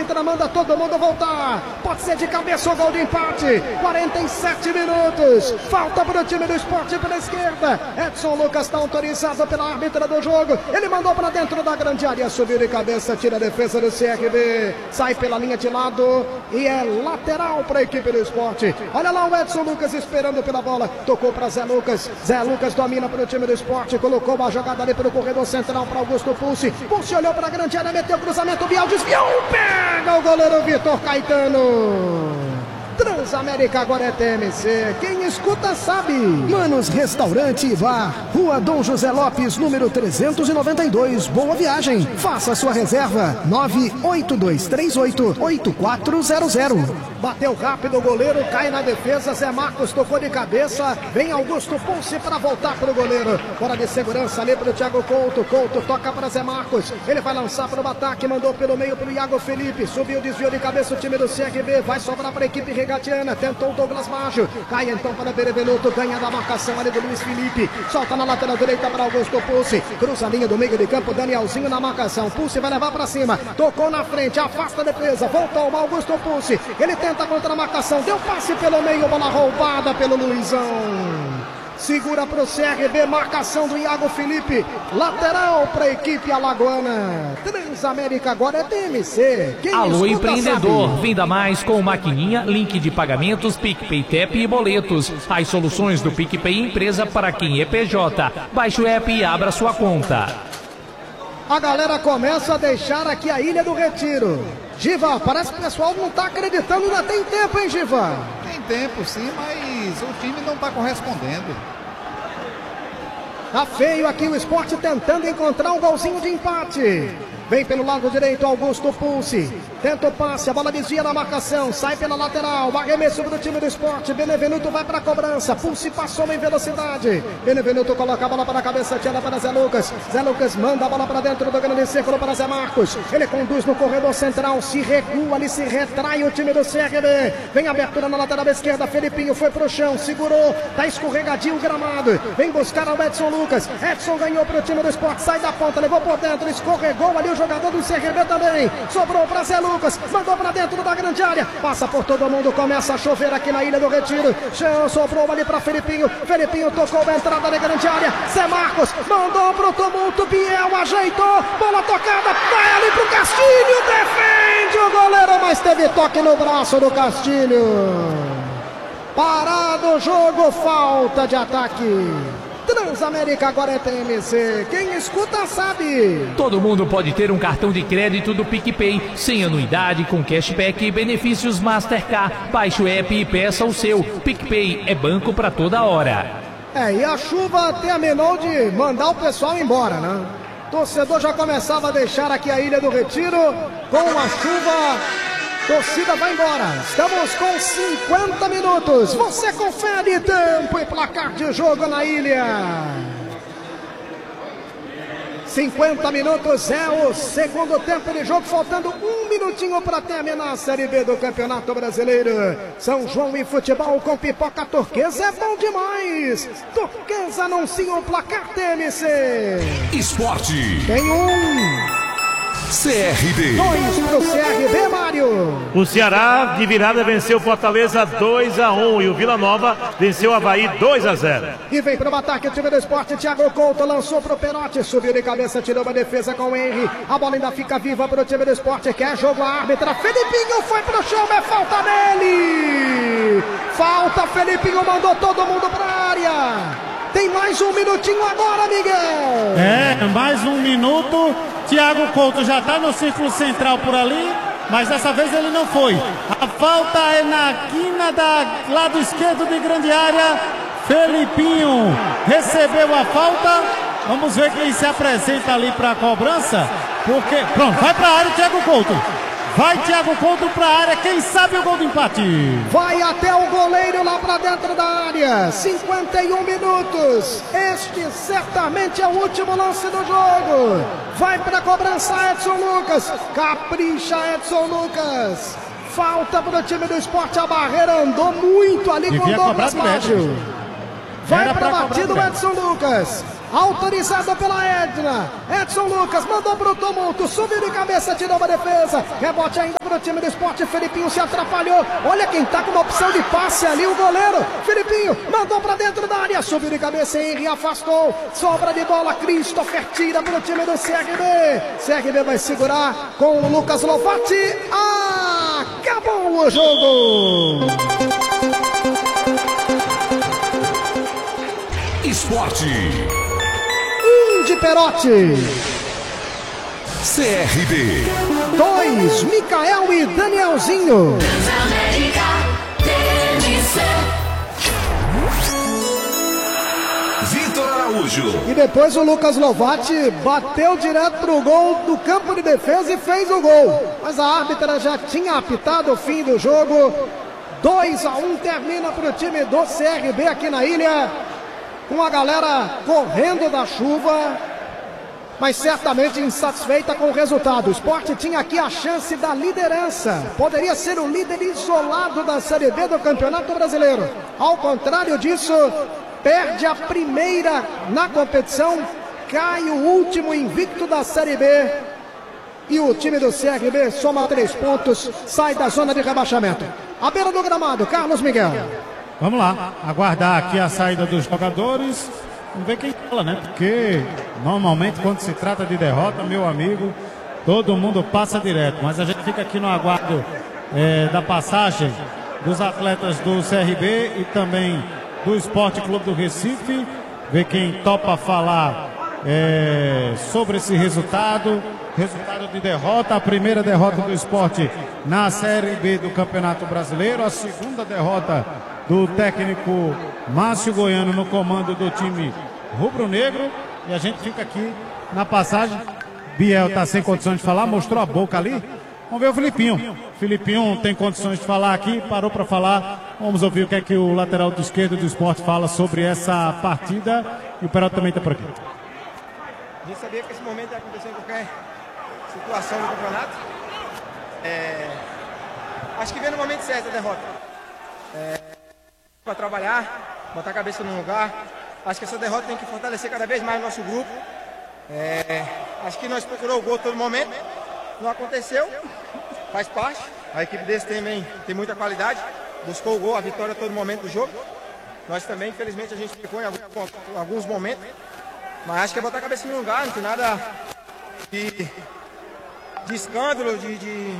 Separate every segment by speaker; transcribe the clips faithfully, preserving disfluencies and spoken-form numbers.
Speaker 1: Alessandra manda todo mundo voltar. Pode ser de cabeça o gol de empate. quarenta e sete minutos. Falta para o time do Sport pela esquerda. Edson Lucas está autorizado pela árbitra do jogo. Ele mandou para dentro da grande área. Subiu de cabeça, tira a defesa do C R B. Sai pela linha de lado. E é lateral para a equipe do Sport. Olha lá o Edson Lucas esperando pela bola. Tocou para Zé Lucas. Zé Lucas domina para o time do Sport. Colocou uma jogada ali pelo corredor central para Augusto Pulse. Pulse olhou para a grande área, meteu o cruzamento. Bial desviou. Pega o goleiro Vitor Caetano. Transamérica agora é T M C, quem escuta sabe. Manos Restaurante e Bar, Rua Dom José Lopes, número trezentos e noventa e dois, Boa Viagem. Faça sua reserva, nove oito dois três oito oito quatro zero zero. Bateu rápido o goleiro, cai na defesa, Zé Marcos tocou de cabeça, vem Augusto Pulse para voltar para o goleiro. Fora de segurança ali para o Thiago Couto, Couto toca para Zé Marcos, ele vai lançar para o ataque, mandou pelo meio para o Iago Felipe, subiu, desviou de cabeça o time do C R B, vai sobrar para a equipe Regatiana, tentou o Douglas Maggio, cai então para Benevenuto, ganha da marcação ali do Luiz Felipe, solta na lateral direita para Augusto Pulse, cruza a linha do meio de campo, Danielzinho na marcação, Pulse vai levar para cima, tocou na frente, afasta a defesa, voltou o Augusto Pulse, ele tenta contra a marcação, deu passe pelo meio, bola roubada pelo Luizão. Segura para o C R B, marcação do Iago Felipe, lateral para a equipe alagoana. Transamérica agora é T M C. Quem
Speaker 2: Alô empreendedor,
Speaker 1: sabe.
Speaker 2: venda mais com maquininha, link de pagamentos, PicPay, T E P e boletos. As soluções do PicPay Empresa para quem é P J. Baixe o app e abra sua conta.
Speaker 1: A galera começa a deixar aqui a Ilha do Retiro. Giva, parece que o pessoal não está acreditando, ainda tem tempo, hein, Giva?
Speaker 3: Tem tempo sim, mas o time não está correspondendo.
Speaker 1: Tá feio aqui o Sport tentando encontrar um golzinho de empate. Vem pelo lado direito Augusto Pulse. Tenta o passe, a bola desvia na marcação. Sai pela lateral, arremesso para o time do Sport. Benevenuto vai para a cobrança. Pulse passou em velocidade. Benevenuto coloca a bola para a cabeça, tira para Zé Lucas. Zé Lucas manda a bola para dentro do grande círculo para Zé Marcos. Ele conduz no corredor central, se recua, ali se retrai o time do C R B. Vem abertura na lateral esquerda, Felipinho foi pro chão, segurou, tá escorregadio o gramado. Vem buscar o Edson Lucas. Edson ganhou pro time do Sport, sai da ponta, levou por dentro, escorregou ali o jogador do C R B também, sobrou para Zé Lucas, mandou para dentro da grande área, passa por todo mundo, começa a chover aqui na Ilha do Retiro, chão, sobrou ali para Felipinho, Felipinho tocou a entrada da grande área, Zé Marcos, mandou pro tumulto, Biel ajeitou, bola tocada, vai ali pro Castilho, defende o goleiro, mas teve toque no braço do Castilho, parado o jogo, falta de ataque. Transamérica agora é T M C, quem escuta sabe.
Speaker 2: Todo mundo pode ter um cartão de crédito do PicPay, sem anuidade, com cashback e benefícios Mastercard. Baixe o app e peça o seu. PicPay é banco para toda hora.
Speaker 1: É, e a chuva terminou de mandar o pessoal embora, né? O torcedor já começava a deixar aqui a Ilha do Retiro com a chuva. Torcida vai embora, estamos com cinquenta minutos, você confere tempo e placar de jogo na ilha. cinquenta minutos é o segundo tempo de jogo, faltando um minutinho para terminar a Série B do Campeonato Brasileiro. São João e futebol com pipoca turquesa é bom demais. Turquesa anuncia o placar T M C.
Speaker 4: Esporte.
Speaker 1: Tem um...
Speaker 4: C R B.
Speaker 1: Dois pro C R B, Mário.
Speaker 5: O Ceará de virada venceu Fortaleza dois a um e o Vila Nova venceu o Avaí dois a zero.
Speaker 1: E vem pro ataque o time do Sport, Thiago Couto lançou pro Perotti, subiu de cabeça, tirou uma defesa com o Henry. A bola ainda fica viva pro time do Sport, quer jogo a árbitra. Felipinho foi pro chão, é falta nele. Falta, Felipinho mandou todo mundo pra área. Tem mais um minutinho agora, Miguel.
Speaker 6: É, mais um minuto. Thiago Couto já está no círculo central por ali, mas dessa vez ele não foi. A falta é na quina da lado esquerdo de grande área. Felipinho recebeu a falta. Vamos ver quem se apresenta ali para a cobrança. Porque, pronto, vai para a área o Thiago Couto. Vai Thiago Couto para a área, quem sabe o gol do empate.
Speaker 1: Vai até o goleiro lá para dentro da área. cinquenta e um minutos. Este certamente é o último lance do jogo. Vai para a cobrança Edson Lucas. Capricha Edson Lucas. Falta para o time do Sport. A barreira andou muito ali. Devia com o Douglas Maggio. Vai para a batida o Edson Lucas. autorizado pela Edna. Edson Lucas mandou pro tumulto, subiu de cabeça, tirou uma defesa. Rebote ainda pro time do Sport. Felipinho se atrapalhou. Olha quem tá com uma opção de passe ali, o goleiro. Felipinho mandou pra dentro da área, subiu de cabeça, Henry afastou. Sobra de bola, Christopher tira pro time do C R B. C R B vai segurar com o Lucas Lovati. Acabou o jogo.
Speaker 4: Esporte.
Speaker 1: Um de Perotti.
Speaker 4: C R B.
Speaker 1: Dois, Micael e Danielzinho.
Speaker 4: Vitor Araújo.
Speaker 1: E depois o Lucas Lovati bateu direto pro gol do campo de defesa e fez o gol. Mas a árbitra já tinha apitado o fim do jogo. dois a um termina pro time do C R B aqui na ilha. Com a galera correndo da chuva, mas certamente insatisfeita com o resultado. O Sport tinha aqui a chance da liderança. Poderia ser o líder isolado da Série B do Campeonato Brasileiro. Ao contrário disso, perde a primeira na competição, cai o último invicto da Série B. E o time do C R B soma três pontos, sai da zona de rebaixamento. À beira do gramado, Carlos Miguel.
Speaker 6: Vamos lá, aguardar aqui a saída dos jogadores. Vamos ver quem fala, né? Porque normalmente quando se trata de derrota, meu amigo, todo mundo passa direto. Mas a gente fica aqui no aguardo é, da passagem dos atletas do C R B e também do Esporte Clube do Recife. Ver quem topa falar é, sobre esse resultado. Resultado de derrota, a primeira derrota do Esporte na Série B do Campeonato Brasileiro, a segunda derrota do técnico Márcio Goiano no comando do time rubro-negro. E a gente fica aqui na passagem. Biel está sem condições de falar, mostrou a boca ali. Vamos ver o Filipinho. Filipinho tem condições de falar aqui, parou para falar. Vamos ouvir o que é que o lateral do esquerdo do Esporte fala sobre essa partida. E o Perotti também está por aqui.
Speaker 7: A gente sabia que esse momento ia acontecer em qualquer situação do campeonato. É... Acho que veio no momento certo a derrota. É... Para trabalhar, botar a cabeça no lugar. Acho que essa derrota tem que fortalecer cada vez mais o nosso grupo. É... Acho que nós procuramos o gol a todo momento. Não aconteceu, faz parte. A equipe desse também tem muita qualidade. Buscou o gol, a vitória a todo momento do jogo. Nós também, infelizmente, a gente ficou em alguns, alguns momentos. Mas acho que é botar a cabeça no lugar, não tem nada de, de escândalo, de, de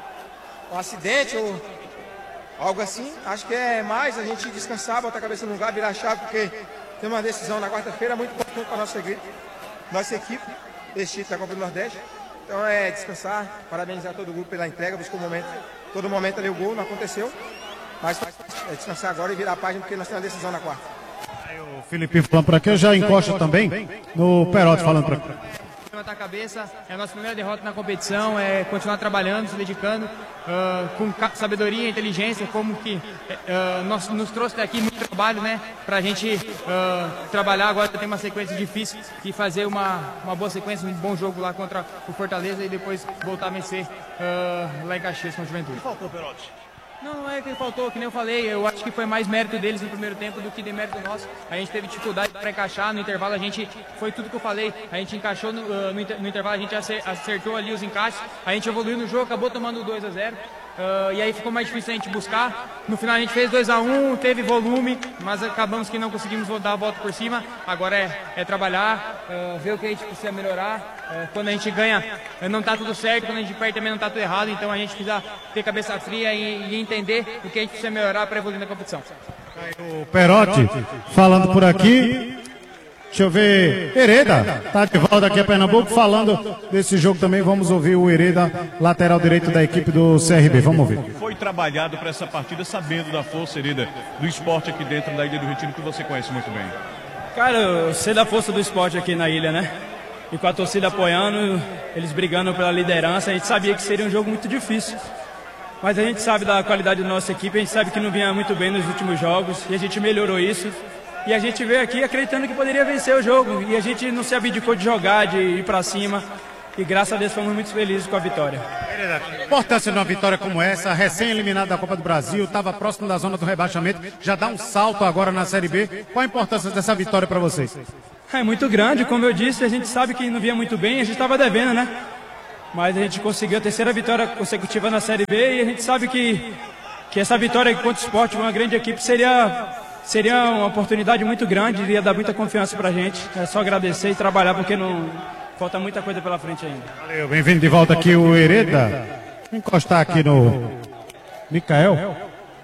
Speaker 7: um acidente ou algo assim. Acho que é mais a gente descansar, botar a cabeça no lugar, virar a chave, porque tem uma decisão na quarta-feira muito importante para a nossa equipe, nossa equipe, esse título da Copa do Nordeste. Então é descansar, parabenizar todo o grupo pela entrega, buscou o momento, todo momento ali o gol, não aconteceu. Mas é descansar agora e virar a página, porque nós temos a decisão na quarta.
Speaker 6: O Filipinho falando por aqui, eu já encosto também no Perotti falando por aqui.
Speaker 8: Levantar a cabeça, é a nossa primeira derrota na competição, é continuar trabalhando, se dedicando, uh, com sabedoria e inteligência, como que uh, nós, nos trouxe até aqui muito trabalho, né, pra gente uh, trabalhar. Agora tem uma sequência difícil e fazer uma, uma boa sequência, um bom jogo lá contra o Fortaleza e depois voltar a vencer uh, lá em Caxias com a Juventude.
Speaker 5: O que faltou, Perotti?
Speaker 8: Não, não é que faltou, que nem eu falei, eu acho que foi mais mérito deles no primeiro tempo do que de mérito nosso. A gente teve dificuldade para encaixar, no intervalo a gente, foi tudo que eu falei, a gente encaixou no, uh, no, inter, no intervalo, a gente acertou ali os encaixes, a gente evoluiu no jogo, acabou tomando dois a zero. Uh, e aí ficou mais difícil a gente buscar. No final a gente fez dois a um, teve volume, mas acabamos que não conseguimos dar a volta por cima. Agora é, é trabalhar, uh, ver o que a gente precisa melhorar. Uh, quando a gente ganha não está tudo certo, quando a gente perde também não está tudo errado. Então a gente precisa ter cabeça fria e, e entender o que a gente precisa melhorar para evoluir na competição.
Speaker 6: O Perotti falando por aqui. Deixa eu ver, Hereda, tá de volta aqui a Pernambuco, falando desse jogo também. Vamos ouvir o Hereda, lateral direito da equipe do C R B. Vamos ouvir.
Speaker 9: Foi trabalhado para essa partida sabendo da força, Hereda, do esporte aqui dentro da Ilha do Retiro, que você conhece muito bem.
Speaker 10: Cara, eu sei da força do esporte aqui na ilha, né? E com a torcida apoiando, eles brigando pela liderança, a gente sabia que seria um jogo muito difícil. Mas a gente sabe da qualidade da nossa equipe, a gente sabe que não vinha muito bem nos últimos jogos e a gente melhorou isso. E a gente veio aqui acreditando que poderia vencer o jogo. E a gente não se abdicou de jogar, de ir pra cima. e graças a Deus fomos muito felizes com a vitória.
Speaker 6: A importância de uma vitória como essa, recém-eliminado da Copa do Brasil, estava próximo da zona do rebaixamento, já dá um salto agora na Série B. Qual a importância dessa vitória para vocês?
Speaker 10: É muito grande, como eu disse, a gente sabe que não vinha muito bem, a gente estava devendo, né? Mas a gente conseguiu a terceira vitória consecutiva na Série B e a gente sabe que, que essa vitória contra o Sport, uma grande equipe, seria, seria uma oportunidade muito grande, iria dar muita confiança pra gente. É só agradecer e trabalhar porque não falta muita coisa pela frente ainda.
Speaker 6: Valeu, bem-vindo de volta aqui o Hereda. Vou encostar aqui no Micael.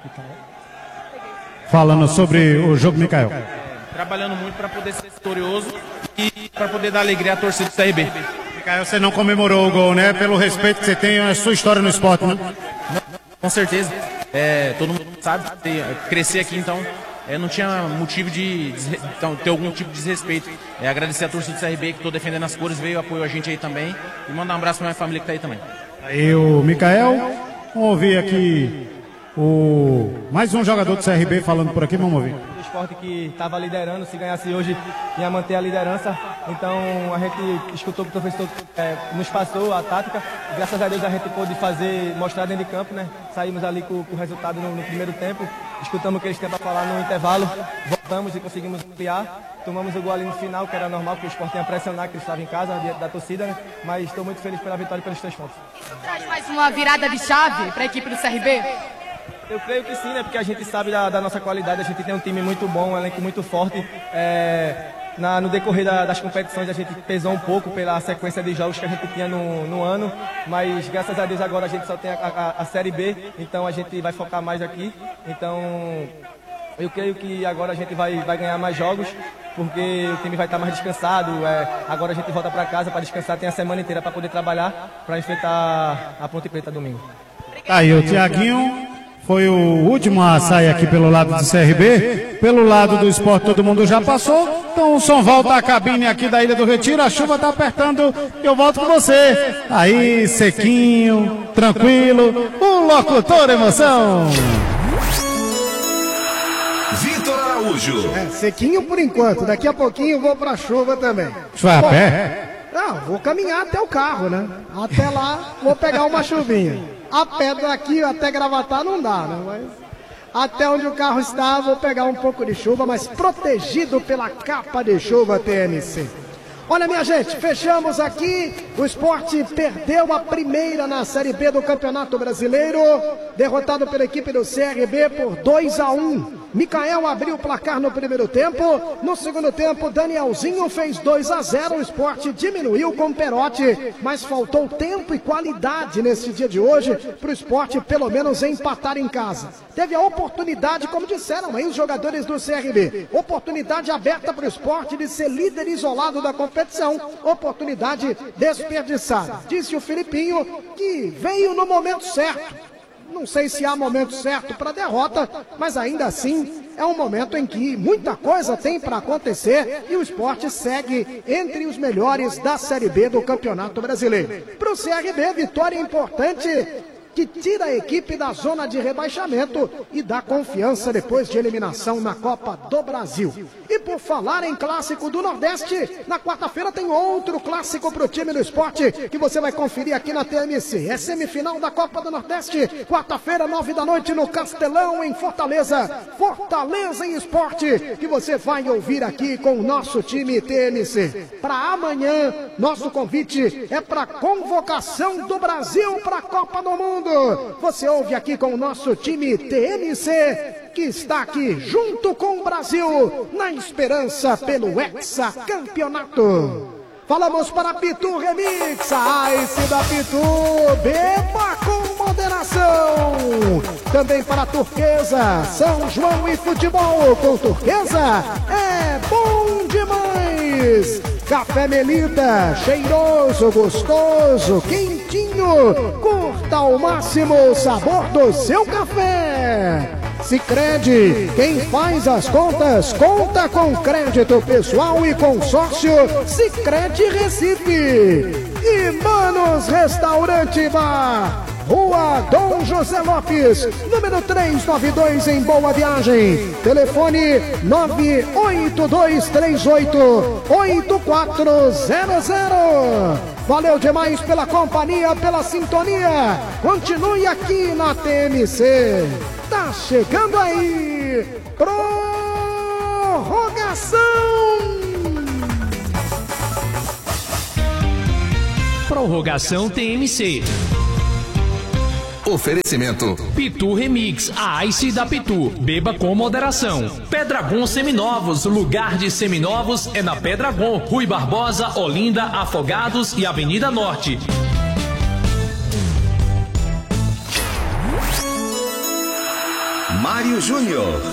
Speaker 6: Falando sobre o jogo, Micael.
Speaker 11: Trabalhando muito para poder ser vitorioso e para poder dar alegria à torcida do C R B.
Speaker 6: Micael, você não comemorou o gol, né? Pelo respeito que você tem à sua história no esporte, né?
Speaker 11: Com certeza. É, todo mundo sabe ter, crescer aqui, então é, não tinha motivo de, de então, ter algum tipo de desrespeito. É, agradecer a torcida do C R B que estou defendendo as cores, veio apoiou a gente aí também. E mandar um abraço para minha família que está aí também.
Speaker 6: Aí o Micael, vamos ouvir aqui o mais um jogador do C R B falando por aqui, vamos ouvir.
Speaker 7: O esporte que estava liderando, se ganhasse hoje ia manter a liderança, então a gente escutou o que o professor é, nos passou a tática, graças a Deus a gente pôde fazer, mostrar dentro de campo, né? Saímos ali com, com o resultado no, no primeiro tempo, escutamos o que eles têm para falar no intervalo, voltamos e conseguimos ampliar, tomamos o gol ali no final, que era normal, porque o esporte ia pressionar, que eles estavam em casa, diante da torcida, né? Mas estou muito feliz pela vitória e pelos três pontos.
Speaker 12: Traz mais uma virada de chave para a equipe do C R B?
Speaker 7: Eu creio que sim, né? Porque a gente sabe da, da nossa qualidade, a gente tem um time muito bom, um elenco muito forte. É, na, no decorrer da, das competições a gente pesou um pouco pela sequência de jogos que a gente tinha no, no ano, mas graças a Deus agora a gente só tem a, a, a Série B, então a gente vai focar mais aqui. Então eu creio que agora a gente vai, vai ganhar mais jogos, porque o time vai estar mais descansado. É, agora a gente volta para casa para descansar, tem a semana inteira para poder trabalhar, para enfrentar a Ponte Preta domingo.
Speaker 6: Aí o Tiaguinho foi o último a sair aqui pelo lado do C R B. Pelo lado do esporte todo mundo já passou. Então o som volta à cabine aqui da Ilha do Retiro. A chuva está apertando e eu volto com você. Aí, sequinho, tranquilo. O locutor emoção.
Speaker 4: Vitor Araújo.
Speaker 1: É, sequinho por enquanto. Daqui a pouquinho vou pra chuva também.
Speaker 6: Você vai a pé?
Speaker 1: Não, vou caminhar até o carro, né? Até lá vou pegar uma chuvinha. A pé daqui até Gravatar não dá, né? Mas até onde o carro está, vou pegar um pouco de chuva, mas protegido pela capa de chuva T M C. Olha, minha gente, fechamos aqui. O Sport perdeu a primeira na Série B do Campeonato Brasileiro, derrotado pela equipe do C R B por dois a um. Micael abriu o placar no primeiro tempo. No segundo tempo, Danielzinho fez dois a zero. O Sport diminuiu com o Perotti, mas faltou tempo e qualidade nesse dia de hoje para o Sport pelo menos empatar em casa. Teve a oportunidade, como disseram aí os jogadores do C R B, oportunidade aberta para o Sport de ser líder isolado da competição, oportunidade desperdiçada. Disse o Filipinho que veio no momento certo. Não sei se há momento certo para a derrota, mas ainda assim é um momento em que muita coisa tem para acontecer e o Sport segue entre os melhores da Série B do Campeonato Brasileiro. Para o C R B, vitória importante que tira a equipe da zona de rebaixamento e dá confiança depois de eliminação na Copa do Brasil. E por falar em clássico do Nordeste, na quarta-feira tem outro clássico para o time do Sport que você vai conferir aqui na T M C. É semifinal da Copa do Nordeste, quarta-feira, nove da noite no Castelão, em Fortaleza. Fortaleza e Sport, que você vai ouvir aqui com o nosso time T M C. Para amanhã, nosso convite é para convocação do Brasil para a Copa do Mundo. Você ouve aqui com o nosso time T M C, que está aqui junto com o Brasil na esperança pelo hexacampeonato. Falamos para Pitu Remix, a Ice da Pitu, beba com moderação. Também para Turquesa, São João e futebol com Turquesa é bom demais. Café Melita, cheiroso, gostoso, quentinho, curta ao máximo o sabor do seu café. Sicredi, quem faz as contas, conta com crédito pessoal e consórcio Sicredi Recife. E Manos Restaurante Bar, Rua Dom José Lopes, número trezentos e noventa e dois, em Boa Viagem. Telefone nove oito dois três oito oito quatro zero zero. Valeu demais pela companhia, pela sintonia. Continue aqui na T M C. Tá chegando aí. Prorrogação.
Speaker 2: Prorrogação T M C.
Speaker 4: Oferecimento
Speaker 2: Pitu Remix, a Ice da Pitu. Beba com moderação. Pedragon Seminovos, lugar de seminovos é na Pedragon, Rui Barbosa, Olinda, Afogados e Avenida Norte.
Speaker 4: Mário Júnior.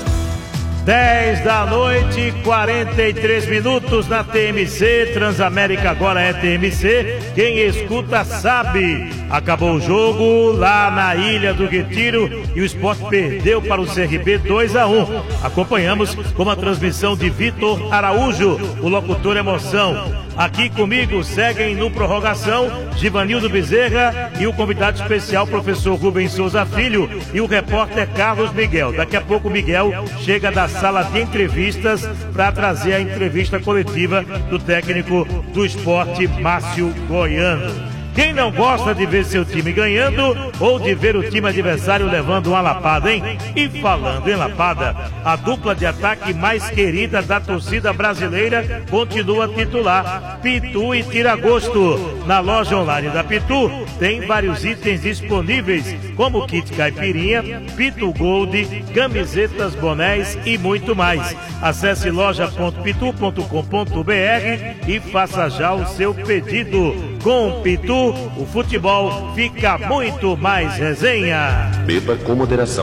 Speaker 5: dez da noite, quarenta e três minutos na T M C. Transamérica agora é T M C. Quem escuta sabe. Acabou o jogo lá na Ilha do Retiro e o Sport perdeu para o C R B dois a um. Acompanhamos com a transmissão de Vitor Araújo, o locutor Emoção. Aqui comigo seguem no Prorrogação Givanildo Bezerra e o convidado especial professor Rubens Souza Filho e o repórter Carlos Miguel. Daqui a pouco o Miguel chega da sala de entrevistas para trazer a entrevista coletiva do técnico do Sport, Márcio Goiano. Quem não gosta de ver seu time ganhando ou de ver o time adversário levando uma lapada, hein? E falando em lapada, a dupla de ataque mais querida da torcida brasileira continua titular, Pitu e Tiragosto. Na loja online da Pitu tem vários itens disponíveis, como kit caipirinha, Pitu Gold, camisetas, bonés e muito mais. Acesse loja ponto pitu ponto com ponto br e faça já o seu pedido. Com Pitu, o futebol fica muito mais resenha.
Speaker 4: Beba com moderação.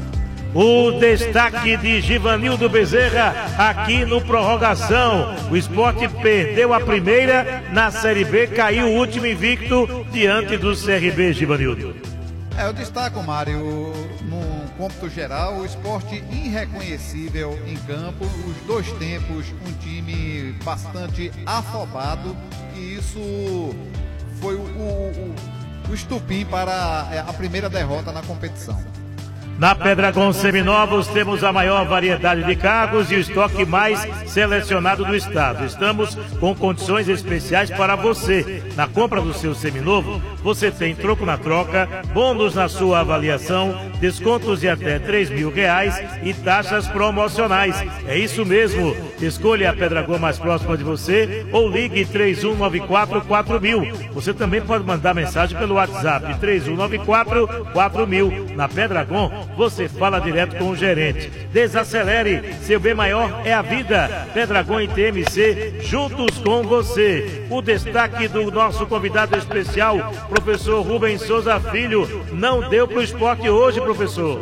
Speaker 5: O destaque de Givanildo Bezerra aqui no Prorrogação. O Sport perdeu a primeira, na Série B caiu o último invicto diante do C R B, Givanildo.
Speaker 3: É, eu destaco, Mário, no cômputo geral, o Sport irreconhecível em campo, os dois tempos, um time bastante afobado, e isso foi o, o, o estupim para a primeira derrota na competição.
Speaker 5: Na Pedragon Seminovos temos a maior variedade de carros e o estoque mais selecionado do estado. Estamos com condições especiais para você. Na compra do seu seminovo, você tem troco na troca, bônus na sua avaliação, descontos de até três mil reais e taxas promocionais. É isso mesmo. Escolha a Pedragon mais próxima de você ou ligue três um nove quatro quatro mil. Você também pode mandar mensagem pelo WhatsApp três um nove quatro quatro mil. Na Pedragon, você fala direto com o gerente. Desacelere, seu bem maior é a vida. Pedragon e T M C, juntos com você. O destaque do nosso convidado especial, professor Rubens Souza Filho, não deu para o esporte hoje, professor.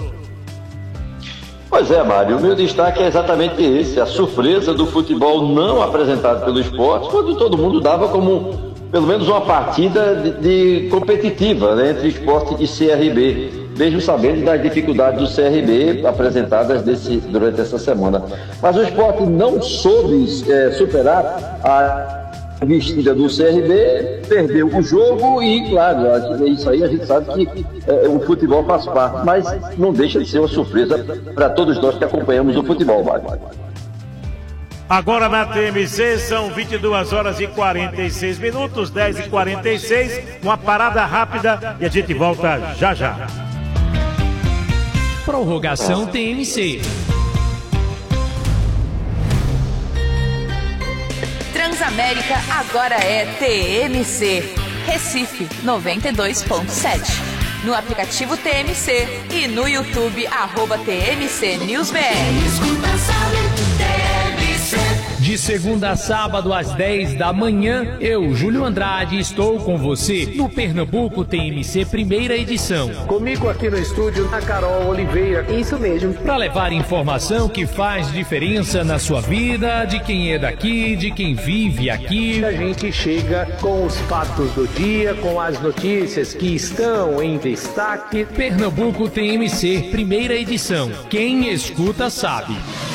Speaker 13: Pois é, Mário, o meu destaque é exatamente esse, a surpresa do futebol não apresentado pelo esporte, quando todo mundo dava como, pelo menos, uma partida de, de competitiva, né, entre esporte e C R B. Mesmo sabendo das dificuldades do C R B apresentadas desse, durante essa semana. Mas o esporte não soube é, superar a investida do C R B, perdeu o jogo e, claro, isso aí a gente sabe que é, o futebol faz parte, mas não deixa de ser uma surpresa para todos nós que acompanhamos o futebol, Mário.
Speaker 5: Agora na T M C são vinte e duas horas e quarenta e seis minutos, dez e quarenta e seis, uma parada rápida e a gente volta já já.
Speaker 2: Prorrogação T M C.
Speaker 12: Transamérica agora é T M C. Recife noventa e dois ponto sete. No aplicativo T M C e no YouTube, arroba T M C News B R.
Speaker 2: De segunda a sábado às dez da manhã, eu, Júlio Andrade, estou com você no Pernambuco T M C primeira edição.
Speaker 14: Comigo aqui no estúdio, a Carol Oliveira. Isso mesmo.
Speaker 2: Para levar informação que faz diferença na sua vida, de quem é daqui, de quem vive aqui.
Speaker 14: A gente chega com os fatos do dia, com as notícias que estão em destaque.
Speaker 2: Pernambuco T M C primeira edição. Quem escuta sabe.